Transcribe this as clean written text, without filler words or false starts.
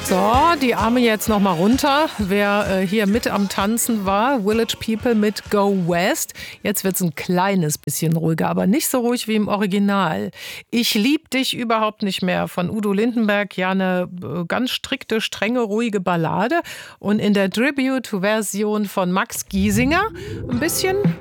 So, die Arme jetzt noch mal runter. Wer hier mit am Tanzen war, Village People mit Go West. Jetzt wird's ein kleines bisschen ruhiger, aber nicht so ruhig wie im Original. Ich lieb dich überhaupt nicht mehr von Udo Lindenberg. Ja, eine ganz strikte, strenge, ruhige Ballade. Und in der Tribute-Version von Max Giesinger ein bisschen